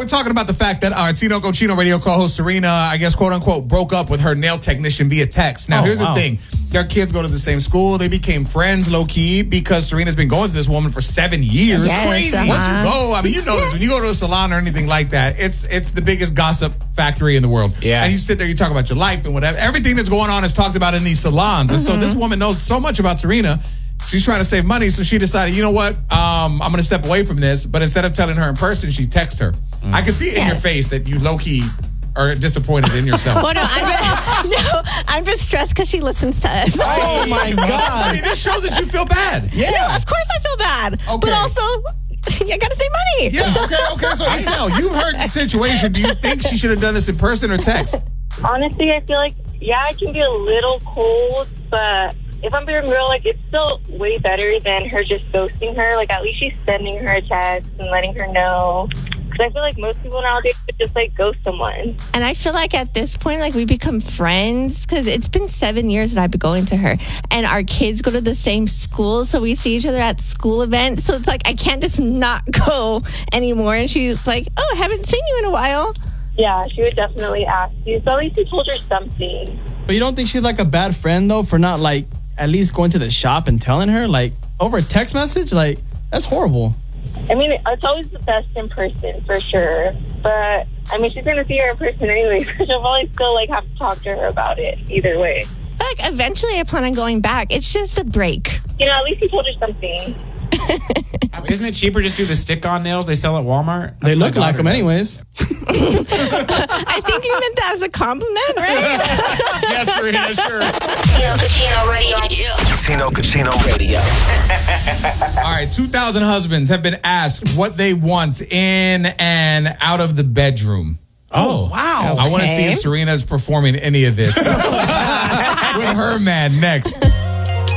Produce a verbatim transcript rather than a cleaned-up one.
we're talking about the fact that our Tino Cochino radio co-host Serena, I guess, quote unquote, broke up with her nail technician via text. Now, oh, here's wow. the thing. Their kids go to the same school. They became friends low key because Serena's been going to this woman for seven years. Yes, Crazy. uh-huh. Once you go, I mean, you know this. When you go to a salon or anything like that, it's it's the biggest gossip factory in the world. Yeah. And you sit there, you talk about your life and whatever. Everything that's going on is talked about in these salons. And so this woman knows so much about Serena. She's trying to save money, so she decided, you know what? Um, I'm going to step away from this. But instead of telling her in person, she texts her. I can see it in Yes. your face that you low-key are disappointed in yourself. Well, no, I'm just, no, I'm just stressed because she listens to us. Oh, my I God. mean, this shows that you feel bad. Yeah. No, of course I feel bad. Okay. But also, I got to save money. Yeah, okay, okay. So, Isel, you heard the situation. Do you think she should have done this in person or text? Honestly, I feel like, yeah, I can be a little cold, but if I'm being real, like, it's still way better than her just ghosting her. Like, at least she's sending her a text and letting her know. Because I feel like most people nowadays would just, like, ghost someone. And I feel like at this point, like, we become friends because it's been seven years that I've been going to her. And our kids go to the same school, so we see each other at school events. So it's like, I can't just not go anymore. And she's like, oh, I haven't seen you in a while. Yeah, she would definitely ask you. So at least you told her something. But you don't think she's like a bad friend, though, for not, like, at least going to the shop and telling her? Like, over a text message? Like, that's horrible. I mean, it's always the best in person, for sure. But, I mean, she's going to see her in person anyway, so she'll probably still, like, have to talk to her about it either way. But, like, eventually I plan on going back. It's just a break. You know, at least you told her something. I mean, isn't it cheaper just do the stick-on nails they sell at Walmart? They That's what look my like daughter them does. anyways. I think you meant that as a compliment, right? Yes, Serena, sure. Tino Cochino Radio. Tino Cochino Radio. All right, two thousand husbands have been asked what they want in and out of the bedroom. Oh, wow. I want to see Okay. if Serena's performing any of this with her man next.